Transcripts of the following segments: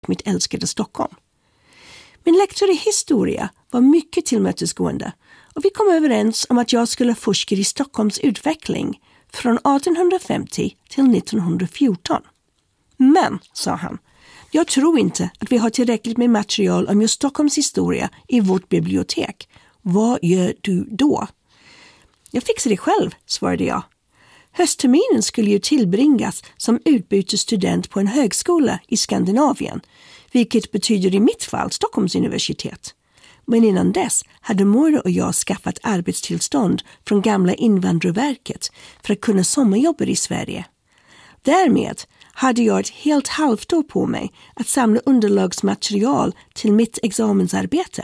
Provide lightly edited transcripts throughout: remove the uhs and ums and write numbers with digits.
mitt älskade Stockholm. Min lektor i historia var mycket tillmötesgående och vi kom överens om att jag skulle forska i Stockholms utveckling från 1850 till 1914. Men, sa han, jag tror inte att vi har tillräckligt med material om just Stockholms historia i vårt bibliotek. Vad gör du då? Jag fixar det själv, svarade jag. Höstterminen skulle ju tillbringas som utbytesstudent på en högskola i Skandinavien, vilket betyder i mitt fall Stockholms universitet. Men innan dess hade mor och jag skaffat arbetstillstånd från gamla Invandrarverket för att kunna sommarjobba i Sverige. Därmed hade jag ett helt halvt år på mig att samla underlagsmaterial till mitt examensarbete.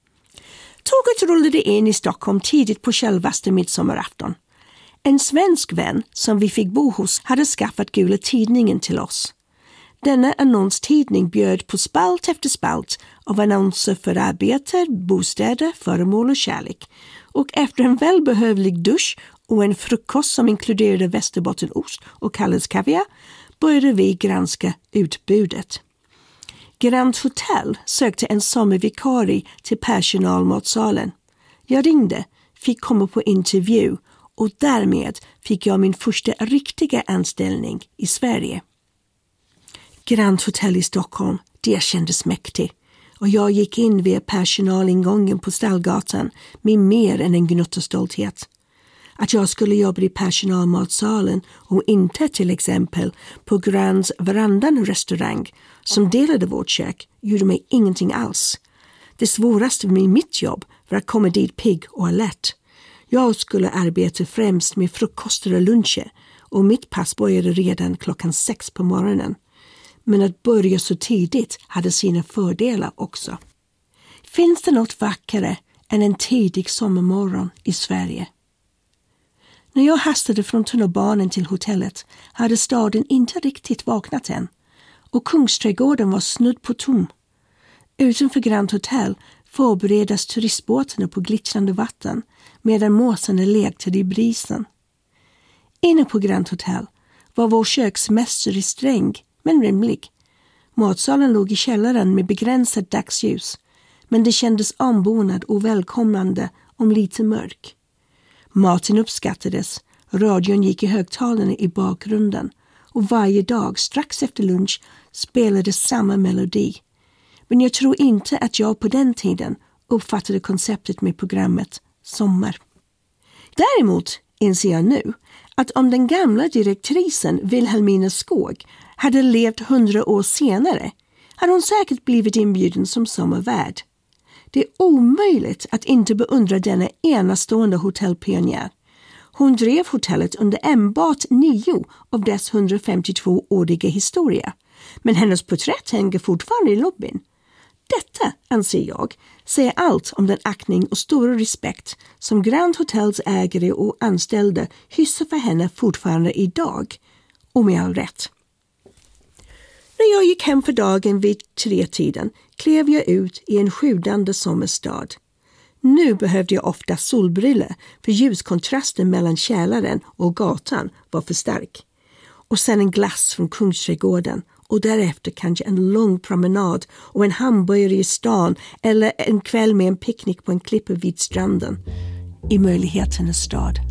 Tåget rullade in i Stockholm tidigt på självaste midsommarafton. En svensk vän som vi fick bo hos hade skaffat Gula tidningen till oss. Denna annonstidning bjöd på spalt efter spalt av annonser för arbete, bostäder, föremål och kärlek. Och efter en välbehövlig dusch och en frukost som inkluderade västerbottenost och Kalles kaviar började vi granska utbudet. Grand Hotel sökte en sommarvikarie till personalmatsalen. Jag ringde, fick komma på intervju och därmed fick jag min första riktiga anställning i Sverige. Grand Hotel i Stockholm, det kändes mäktigt och jag gick in via personalingången på Stallgatan med mer än en gnutta stolthet. Att jag skulle jobba i personalmatsalen och inte till exempel på Grands Verandan restaurang som delade vårt kök gjorde mig ingenting alls. Det svåraste med mitt jobb var att komma dit pigg och alert. Jag skulle arbeta främst med frukoster och luncher och mitt pass började redan 6:00 på morgonen. Men att börja så tidigt hade sina fördelar också. Finns det något vackrare än en tidig sommarmorgon i Sverige? När jag hastade från tunnelbanan till hotellet hade staden inte riktigt vaknat än och Kungsträdgården var snudd på tom. Utanför Grand Hotel förberedas turistbåtarna på glittrande vatten medan måsarna lekte i brisen. Inne på Grand Hotel var vår köksmästare sträng men rimlig. Matsalen låg i källaren med begränsat dagsljus, men det kändes ombonad och välkomnande om lite mörk. Maten uppskattades, radion gick i högtalarna i bakgrunden och varje dag strax efter lunch spelades samma melodi. Men jag tror inte att jag på den tiden uppfattade konceptet med programmet Sommar. Däremot inser jag nu att om den gamla direktrisen Wilhelmina Skog hade levt 100 år senare hade hon säkert blivit inbjuden som sommarvärd. Det är omöjligt att inte beundra denna enastående hotellpionjär. Hon drev hotellet under enbart 9 av dess 152-åriga historia. Men hennes porträtt hänger fortfarande i lobbyn. Detta, anser jag, säger allt om den aktning och stora respekt som Grand Hotels ägare och anställda hyser för henne fortfarande idag. Och med all rätt. När jag gick hem för dagen vid 3-tiden klev jag ut i en sjudande sommarstad. Nu behövde jag ofta solbriller för ljuskontrasten mellan källaren och gatan var för stark. Och sen en glass från Kungsträdgården och därefter kanske en lång promenad och en hamburgare i stan eller en kväll med en picknick på en klippa vid stranden i möjligheternas stad.